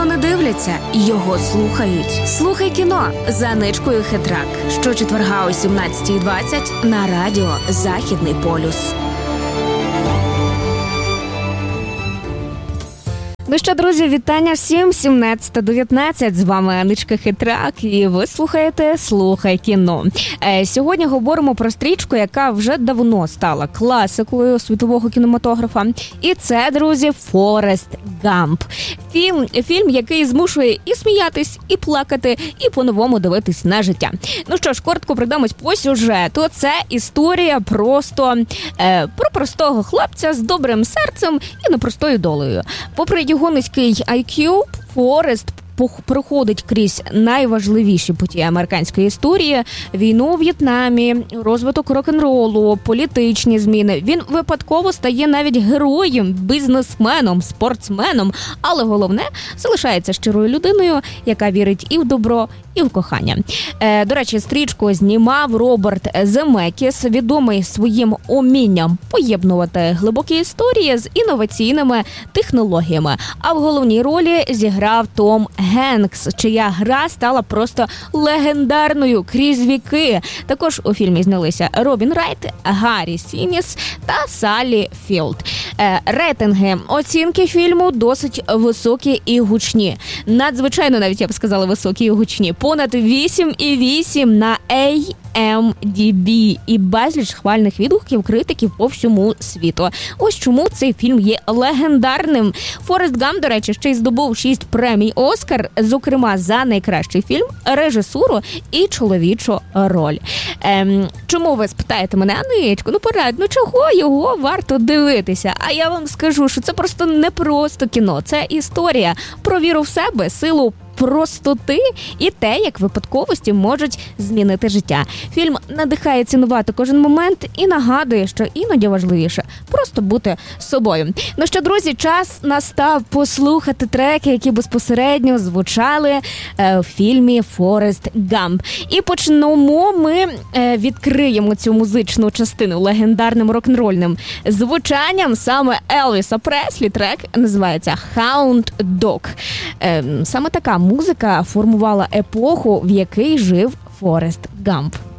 кіно не дивляться, його слухають. Слухай кіно за Ничкою Хитрак. Щочетверга о 17:20 на радіо «Західний полюс». Ну що, друзі, вітання всім, 17:19, з вами Аничка Хитрак, і ви слухаєте «Слухай кіно». Сьогодні говоримо про стрічку, яка вже давно стала класикою світового кінематографа, і це, друзі, «Форест Гамп». Фільм, який змушує і сміятись, і плакати, і по-новому дивитись на життя. Ну що ж, коротко пройдемось по сюжету. Це історія про простого хлопця з добрим серцем і непростою долею. Попри його низький IQ, Форест проходить крізь найважливіші події американської історії: війну у В'єтнамі, розвиток рок-н-ролу, політичні зміни. Він випадково стає навіть героєм, бізнесменом, спортсменом, але головне – залишається щирою людиною, яка вірить і в добро, і в кохання. До речі, стрічку знімав Роберт Земекіс, відомий своїм умінням поєднувати глибокі історії з інноваційними технологіями. А в головній ролі зіграв Том Генкс, чия гра стала просто легендарною крізь віки. Також у фільмі знялися Робін Райт, Гаррі Сініс та Саллі Філд. Рейтинги, оцінки фільму досить високі і гучні. Надзвичайно, навіть я б сказала, високі і гучні. Понад 8,8 на IMDb і безліч хвальних відгуків критиків по всьому світу. Ось чому цей фільм є легендарним. Форест Гамп, до речі, ще й здобув 6 премій «Оскар», зокрема за найкращий фільм, режисуру і чоловічу роль. Чому ви спитаєте мене, Аничко, порадь, чого його варто дивитися? А я вам скажу, що це просто не просто кіно, це історія про віру в себе, силу простоти і те, як випадковості можуть змінити життя. Фільм надихає цінувати кожен момент і нагадує, що іноді важливіше просто бути собою. Ну що, друзі, час настав послухати треки, які безпосередньо звучали в фільмі «Форест Гамп». І почнемо ми, відкриємо цю музичну частину легендарним рок-н-рольним звучанням саме Елвіса Преслі. Трек називається «Hound Dog». Саме така музика формувала епоху, в якій жив Форест Гамп.